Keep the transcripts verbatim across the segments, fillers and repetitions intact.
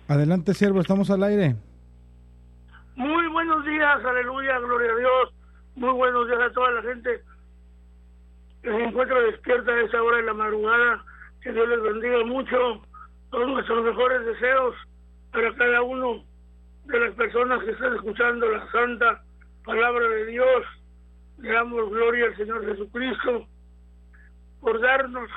Adelante, siervo, estamos al aire. Muy buenos días, aleluya, gloria a Dios. Muy buenos días a toda la gente que se encuentra despierta a esa hora de la madrugada. Que Dios les bendiga mucho. Todos nuestros mejores deseos para cada uno de las personas que están escuchando la santa palabra de Dios. Le damos gloria al Señor Jesucristo por darnos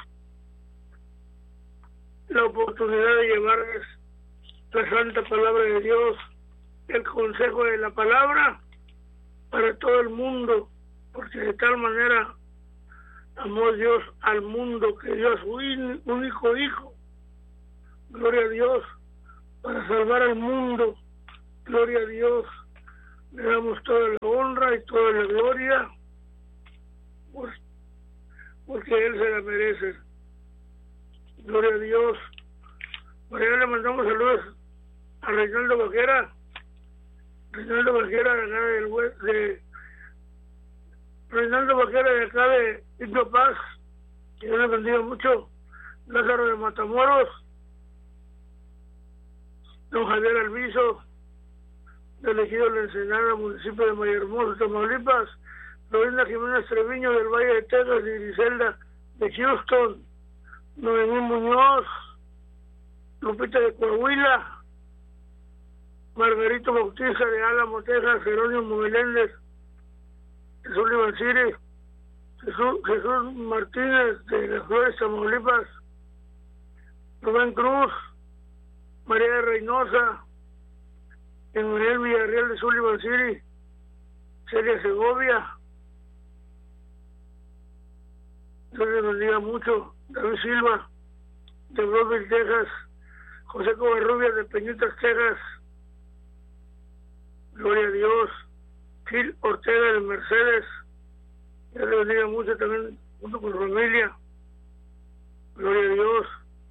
la oportunidad de llevarles la santa palabra de Dios, el consejo de la palabra para todo el mundo, porque de tal manera amó Dios al mundo que dio a su único hijo, gloria a Dios, para salvar al mundo, gloria a Dios. Le damos toda la honra y toda la gloria, pues, porque Él se la merece. Gloria a Dios. Por allá le mandamos saludos a Reinaldo Bajera, Reinaldo Bajera de acá del de Reinaldo Bajera de acá de Igno Paz, que Dios le bendiga mucho. Lázaro de Matamoros, don Javier Alviso, del Ejido de la Ensenada, municipio de Mayahermosa, Tamaulipas, Florinda Jiménez Treviño del Valle de Texas y Griselda de Houston, Noemí Muñoz, Lupita de Coahuila, Margarito Bautista de Álamo, Texas, Jerónimo Meléndez de Sullivan City, Jesús, Jesús Martínez de Las Flores, Tamaulipas, Rubén Cruz, María de Reynosa, Emanuel Villarreal de Sullivan City, Celia Segovia, Dios les bendiga mucho, David Silva de Brooklyn, Texas, José Covarrubias de Peñitas, Texas, gloria a Dios, Gil Ortega de Mercedes, Dios les bendiga mucho también junto con su familia, gloria a Dios,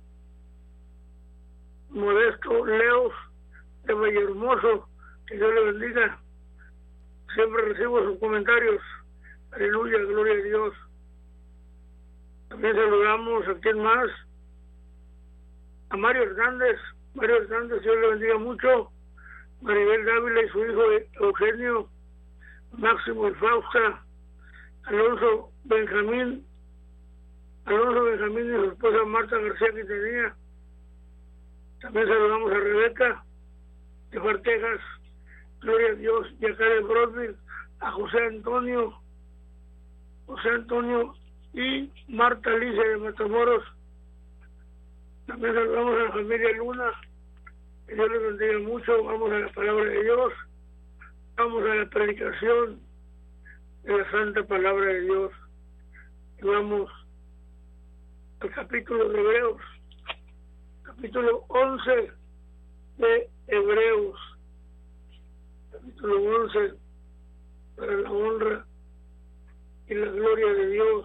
Modesto Leos de Vallehermoso, que Dios le bendiga, siempre recibo sus comentarios, aleluya, gloria a Dios. También saludamos a quien más, a Mario Hernández, Mario Hernández, Dios le bendiga mucho, Maribel Dávila y su hijo Eugenio, Máximo y Fausta, Alonso Benjamín, Alonso Benjamín y su esposa Marta García Quintanilla. También saludamos a Rebeca de Far, Texas, gloria a Dios, y acá de Broadville, a José Antonio, José Antonio y Marta Alicia de Matamoros. También saludamos a la familia Luna, que Dios les bendiga mucho. Vamos a la palabra de Dios, vamos a la predicación de la santa palabra de Dios, y vamos al capítulo de Hebreos, capítulo once de Hebreos, capítulo once, para la honra y la gloria de Dios,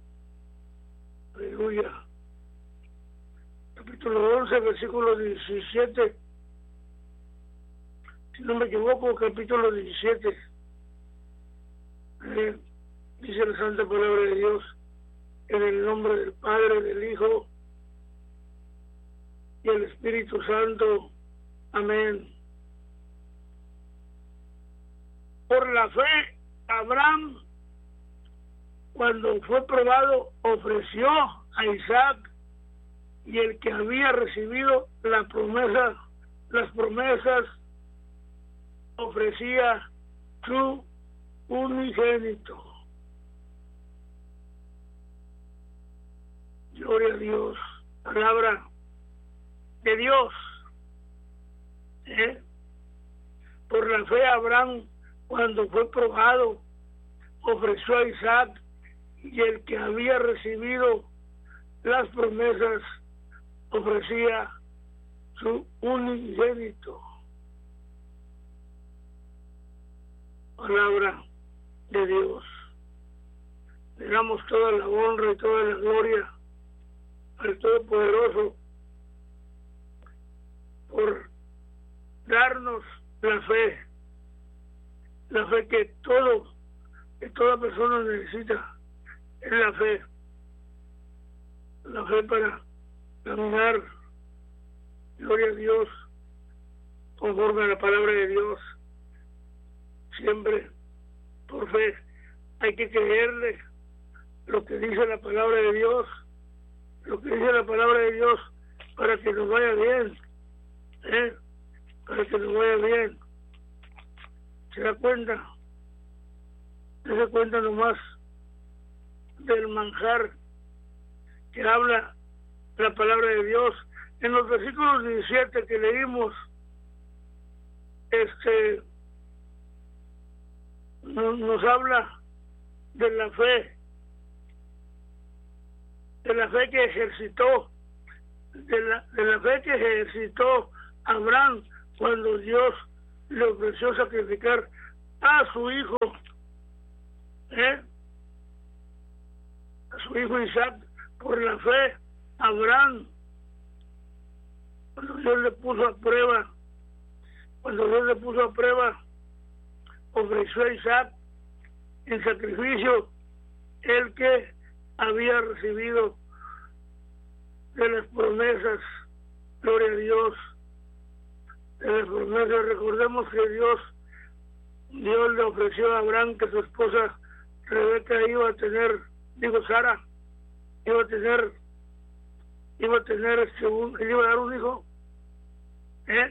aleluya. Capítulo once, versículo diecisiete, si no me equivoco, capítulo diecisiete, eh, dice la santa palabra de Dios, en el nombre del Padre, del Hijo y el Espíritu Santo, amén. Por la fe, Abraham, cuando fue probado, ofreció a Isaac, y el que había recibido la promesa, las promesas, ofrecía su unigénito. Gloria a Dios, palabra de Dios. ¿Eh? Por la fe Abraham, cuando fue probado, ofreció a Isaac, y el que había recibido las promesas ofrecía su unigénito. Palabra de Dios. Le damos toda la honra y toda la gloria al Todopoderoso por darnos la fe, la fe que todo, que toda persona necesita, es la fe, la fe para caminar, gloria a Dios, conforme a la palabra de Dios. Siempre por fe hay que creerle lo que dice la palabra de Dios, lo que dice la palabra de Dios para que nos vaya bien, ¿eh? Para que nos vaya bien. ¿Se da cuenta? ¿Se da cuenta nomás del manjar que habla la palabra de Dios? En los versículos diecisiete que leímos, este nos, nos habla de la fe, de la fe que ejercitó, de la, de la fe que ejercitó Abraham cuando Dios le ofreció sacrificar a su hijo, ¿eh? a su hijo Isaac. Por la fe, Abraham, cuando Dios le puso a prueba, cuando Dios le puso a prueba, ofreció a Isaac en sacrificio el que había recibido de las promesas, gloria a Dios, de las promesas. Recordemos que Dios, Dios le ofreció a Abraham que su esposa Rebeca iba a tener, digo Sara, iba a tener, iba a tener este un, le iba a dar un hijo, ¿eh?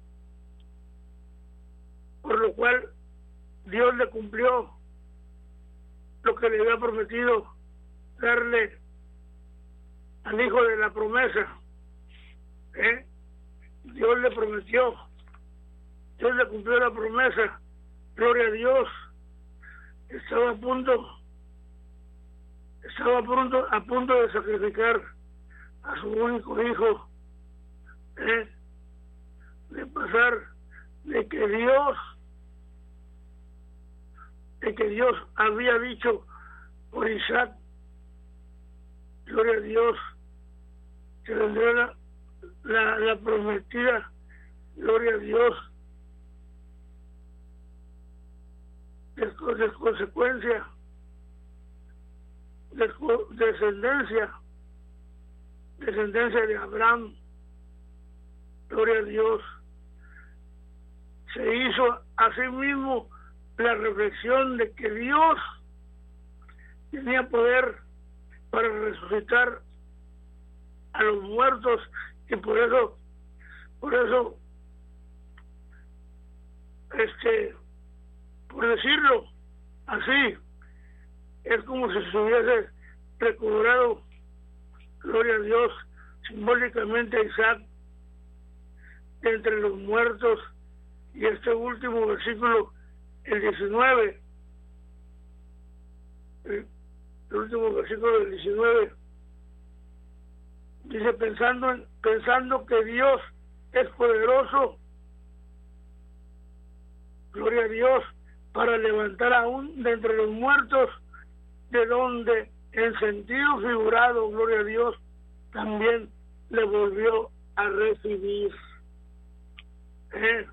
Por lo cual Dios le cumplió lo que le había prometido, darle al hijo de la promesa, ¿eh? Dios le prometió, Dios le cumplió la promesa, gloria a Dios. Estaba a punto, estaba a punto, a punto de sacrificar a su único hijo, ¿eh? de pasar de que Dios, de que Dios había dicho por Isaac, gloria a Dios, que vendrá la, la, la prometida, gloria a Dios, de, de consecuencia, de, descendencia, descendencia de Abraham, gloria a Dios. Se hizo a sí mismo la reflexión de que Dios tenía poder para resucitar a los muertos, y por eso, por eso, este, por decirlo así, es como si se hubiese recobrado, gloria a Dios, simbólicamente a Isaac de entre los muertos. Y este último versículo, el diecinueve, el, el último versículo del diecinueve, dice, pensando, en, pensando que Dios es poderoso, gloria a Dios, para levantar aún de entre los muertos, de donde en sentido figurado, gloria a Dios, también le volvió a recibir. ¿Eh?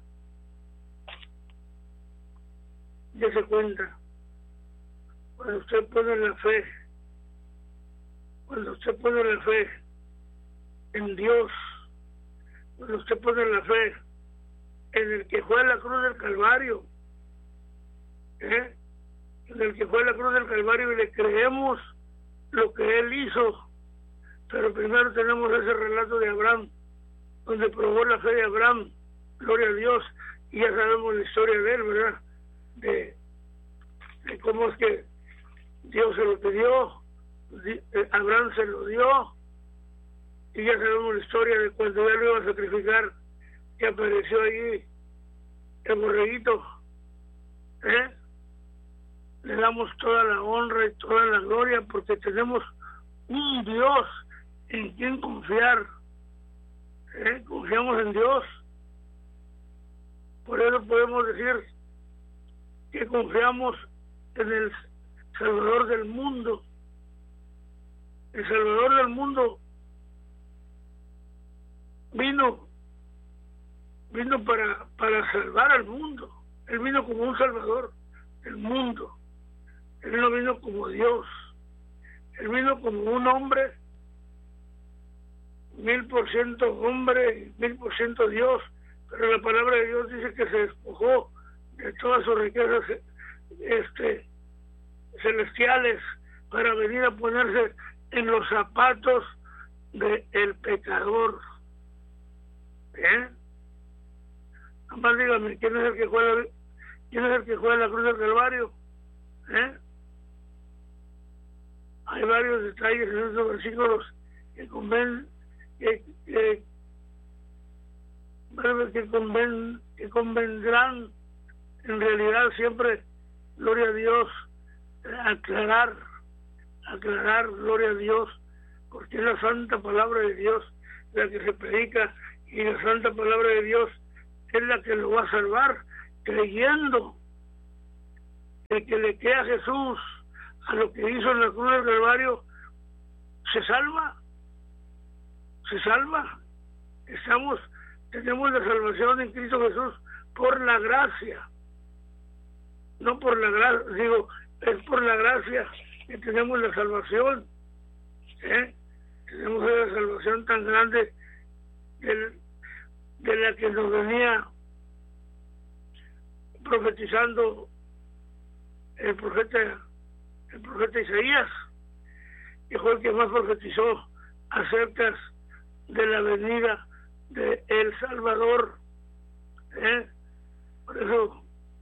Dese cuenta, cuando usted pone la fe, cuando usted pone la fe en Dios, cuando usted pone la fe en el que fue a la cruz del Calvario, ¿eh? en el que fue a la cruz del Calvario, y le creemos lo que Él hizo. Pero primero tenemos ese relato de Abraham, donde probó la fe de Abraham, gloria a Dios, y ya sabemos la historia de él, ¿verdad? De, de cómo es que Dios se lo pidió, Abraham se lo dio, y ya sabemos la historia de cuando él lo iba a sacrificar, que apareció ahí el borreguito, ¿eh? Le damos toda la honra y toda la gloria porque tenemos un Dios en quien confiar, ¿eh? Confiamos en Dios. Por eso podemos decir que confiamos en el Salvador del mundo. El Salvador del mundo vino vino para, para salvar al mundo. Él vino como un Salvador del mundo. Él no vino como Dios. Él vino como un hombre, mil por ciento hombre, mil por ciento Dios, pero la palabra de Dios dice que se despojó de todas sus riquezas este, celestiales para venir a ponerse en los zapatos del pecador. ¿Eh? Nomás dígame, ¿quién es el que juega, quién es el que juega la cruz del Calvario? ¿Eh? Hay varios detalles en estos versículos que conven, que, que, que, conven, que convendrán en realidad siempre, gloria a Dios, aclarar, aclarar, gloria a Dios, porque es la santa palabra de Dios la que se predica, y la santa palabra de Dios es la que lo va a salvar, creyendo el que le queda a Jesús a lo que hizo en la cruz del Calvario, se salva, se salva. Estamos, tenemos la salvación en Cristo Jesús por la gracia, no por la gracia, digo, es por la gracia que tenemos la salvación, ¿eh? Tenemos la salvación tan grande del, de la que nos venía profetizando el profeta el profeta Isaías, que fue el que más profetizó acerca de la venida de El Salvador. ¿Eh? Por eso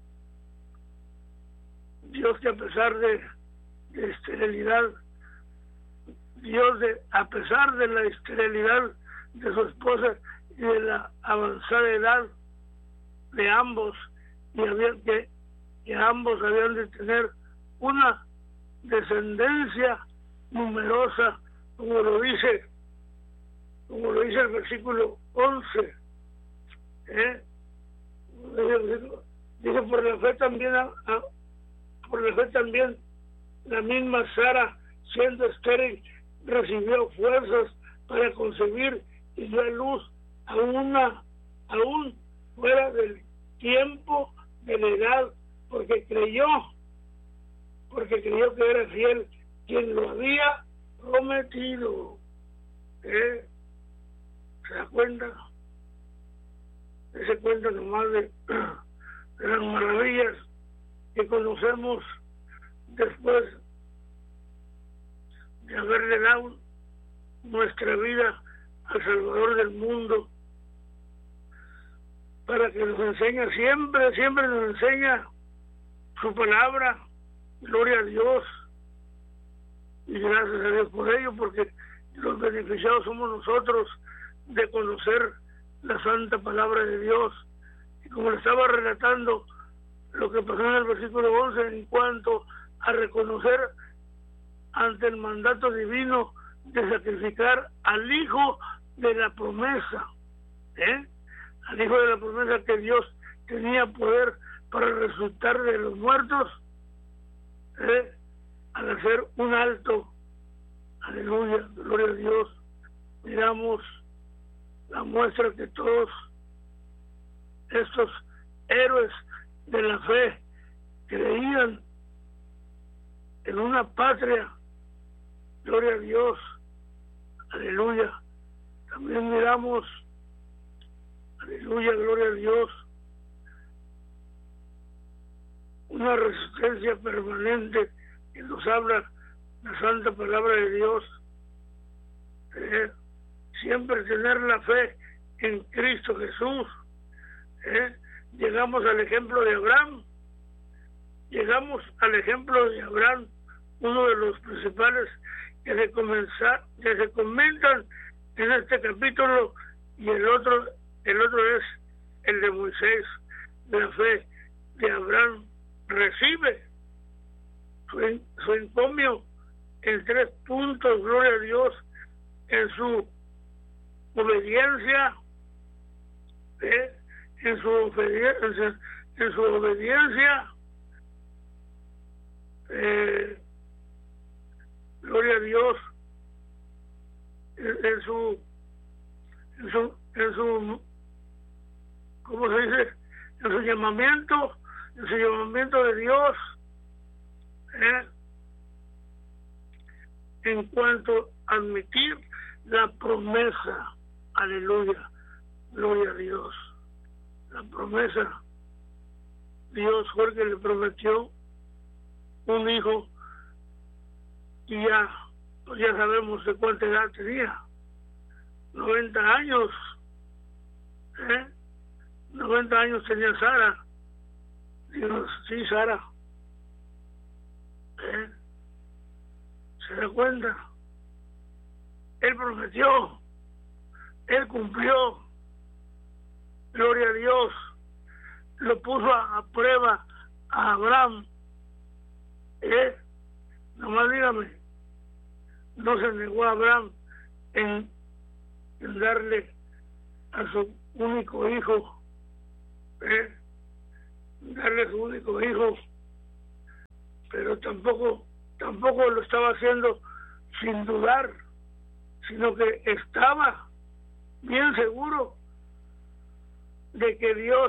Dios, que a pesar de, de esterilidad, Dios de a pesar de la esterilidad de su esposa y de la avanzada edad de ambos, y había que, que ambos habían de tener una descendencia numerosa, como lo dice como lo dice el versículo once, ¿eh? Dice, por la fe también a, a, por la fe también la misma Sara, siendo estéril, recibió fuerzas para concebir y dio a luz a una aún fuera del tiempo de la edad, porque creyó porque creyó que era fiel quien lo había prometido. ¿Eh? ¿Se da cuenta? Se cuenta nomás de, de las maravillas que conocemos después de haberle dado nuestra vida al Salvador del mundo, para que nos enseñe siempre, siempre nos enseña su palabra. Gloria a Dios, y gracias a Dios por ello, porque los beneficiados somos nosotros de conocer la santa palabra de Dios. Y como le estaba relatando lo que pasó en el versículo once en cuanto a reconocer ante el mandato divino de sacrificar al hijo de la promesa, ¿eh? al hijo de la promesa, que Dios tenía poder para resucitar de los muertos, ¿eh? al hacer un alto, aleluya, gloria a Dios, miramos la muestra que todos estos héroes de la fe creían en una patria, gloria a Dios, aleluya. También miramos, aleluya, gloria a Dios, una resistencia permanente que nos habla la santa palabra de Dios. ¿Eh? Siempre tener la fe en Cristo Jesús. ¿Eh? Llegamos al ejemplo de Abraham, llegamos al ejemplo de Abraham, uno de los principales que se, comenzar, que se comentan en este capítulo, y el otro, el otro es el de Moisés. La fe de Abraham recibe su, su encomio en tres puntos, gloria a Dios, en su obediencia, ¿eh? en su obediencia, en su obediencia, eh, gloria a Dios, en, en su, en su, en su, ¿cómo se dice? En su llamamiento, en su llamamiento de Dios, ¿eh? en cuanto a admitir la promesa, aleluya, gloria a Dios. la promesa. Dios fue el que le prometió un hijo y ya, pues ya sabemos de cuánta edad tenía. noventa años. ¿eh? noventa años tenía Sara. Dios, sí, Sara. ¿eh? ¿Se da cuenta? Él prometió, Él cumplió. Gloria a Dios. Lo puso a, a prueba a Abraham. ¿Eh? Nomás dígame, no se negó a Abraham en, en darle a su único hijo, ¿eh? darle a su único hijo, pero tampoco, tampoco lo estaba haciendo sin dudar, sino que estaba bien seguro de que Dios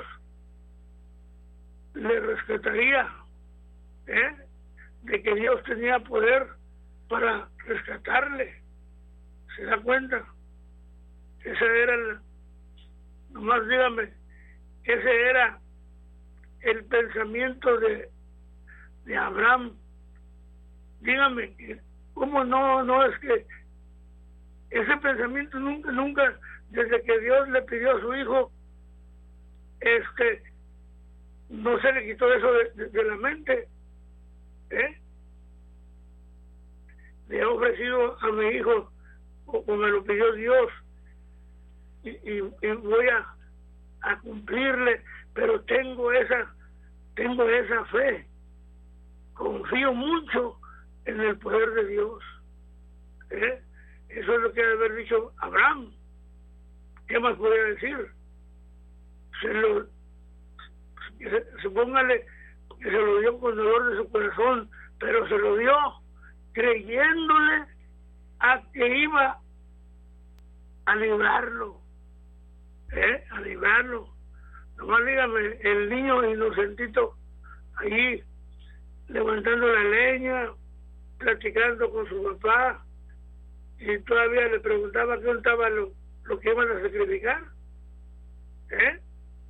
le rescataría, ¿eh? de que Dios tenía poder para rescatarle. ¿Se da cuenta? Ese era el, nomás dígame, ese era el pensamiento de, de Abraham. Dígame, ¿cómo no, no es que ese pensamiento nunca, nunca, desde que Dios le pidió a su hijo, este, no se le quitó eso de, de, de la mente? ¿Eh? Le he ofrecido a mi hijo, o, o me lo pidió Dios, y, y, y voy a, a cumplirle, pero tengo esa, tengo esa fe, confío mucho en el poder de Dios. ¿Eh? Eso es lo que debe haber dicho Abraham. ¿Qué más podría decir? Se lo, se, se póngale que se lo dio con dolor de su corazón, pero se lo dio creyéndole a que iba a librarlo, ¿eh? a librarlo. Nomás dígame, el niño inocentito allí levantando la leña, platicando con su papá, y todavía le preguntaba qué estaba lo, lo que iban a sacrificar. ¿Eh?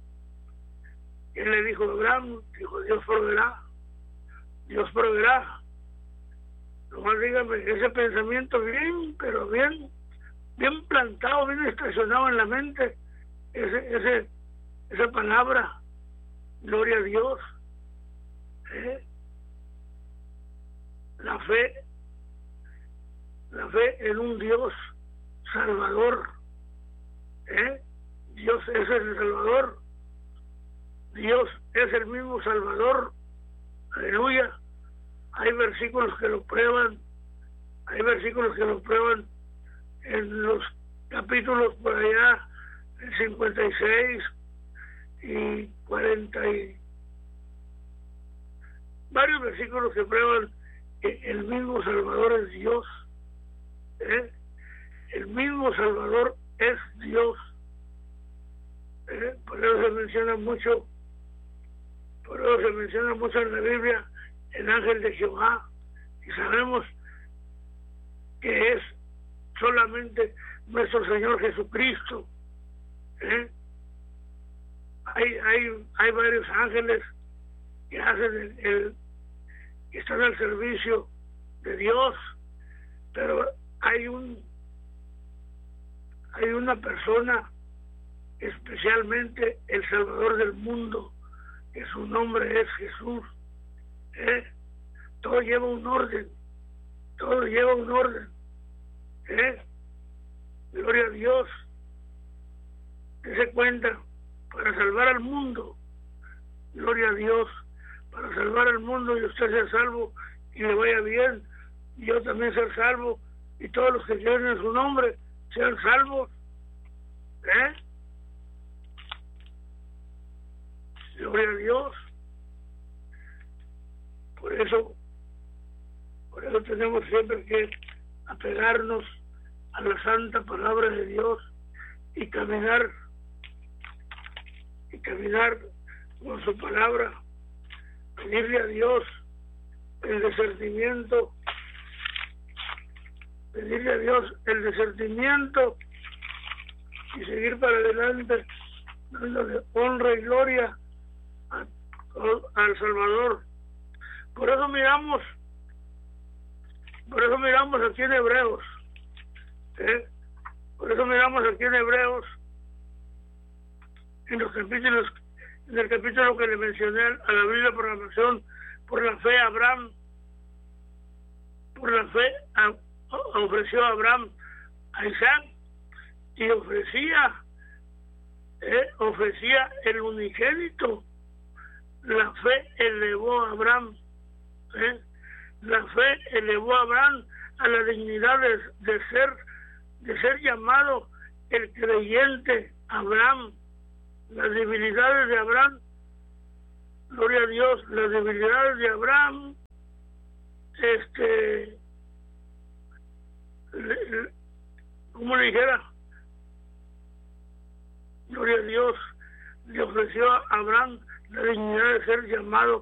Y él le dijo a Abraham, dijo, Dios proveerá, Dios proveerá. Nomás dígame, ese pensamiento bien, pero bien, bien plantado, bien estacionado en la mente, ese, ese, esa palabra, gloria a Dios. ¿Eh? La fe, la fe en un Dios salvador. ¿Eh? Dios es el Salvador. Dios es el mismo Salvador. Aleluya. Hay versículos que lo prueban. Hay versículos que lo prueban en los capítulos por allá, el cincuenta y seis y cuarenta y varios versículos que prueban que el mismo Salvador es Dios. ¿Eh? El mismo Salvador es Dios. ¿Eh? Por eso se menciona mucho, por eso se menciona mucho en la Biblia el ángel de Jehová, y sabemos que es solamente nuestro Señor Jesucristo. ¿Eh? Hay, hay, hay varios ángeles que hacen el, el que están al servicio de Dios, pero hay un hay una persona, especialmente el Salvador del mundo, que su nombre es Jesús. ¿Eh? Todo lleva un orden, todo lleva un orden. ¿Eh? Gloria a Dios. Dese cuenta, para salvar al mundo, gloria a Dios, para salvar al mundo y usted ser salvo y le vaya bien, y yo también ser salvo, y todos los que creen en su nombre sean salvos. ¿Eh? Gloria a Dios. Por eso, por eso tenemos siempre que apegarnos a la santa palabra de Dios y caminar, y caminar con su palabra, pedirle a Dios el discernimiento, pedirle a Dios el discernimiento y seguir para adelante dándole honra y gloria a, a, al Salvador. Por eso miramos, por eso miramos aquí en Hebreos, ¿eh? por eso miramos aquí en Hebreos, en los capítulos, en el capítulo que le mencioné a la Biblia por la mención, por la fe Abraham, por la fe a, a, ofreció a Abraham a Isaac y ofrecía, eh, ofrecía el unigénito. La fe elevó a Abraham, ¿eh? la fe elevó a Abraham a la dignidad de, de ser, de ser llamado el creyente Abraham. Las debilidades de Abraham, gloria a Dios, las debilidades de Abraham, este, le, le, como le dijera, gloria a Dios, le ofreció a Abraham la dignidad de ser llamado